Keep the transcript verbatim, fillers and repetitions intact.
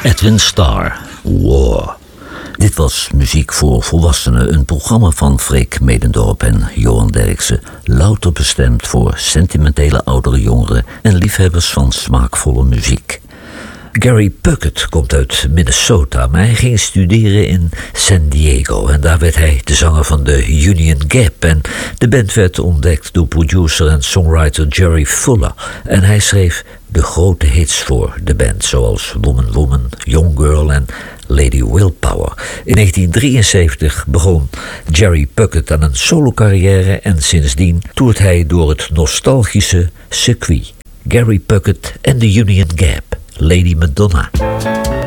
Edwin Starr, War. Dit was Muziek voor Volwassenen, een programma van Freek Medendorp en Johan Derksen. Louter bestemd voor sentimentele oudere jongeren en liefhebbers van smaakvolle muziek. Gary Puckett komt uit Minnesota, maar hij ging studeren in San Diego. En daar werd hij de zanger van de Union Gap. En de band werd ontdekt door producer en songwriter Jerry Fuller. En hij schreef de grote hits voor de band, zoals Woman Woman, Young Girl en Lady Willpower. In negentien drieënzeventig begon Jerry Puckett aan een solo-carrière en sindsdien toert hij door het nostalgische circuit. Gary Puckett en de Union Gap, Lady Madonna.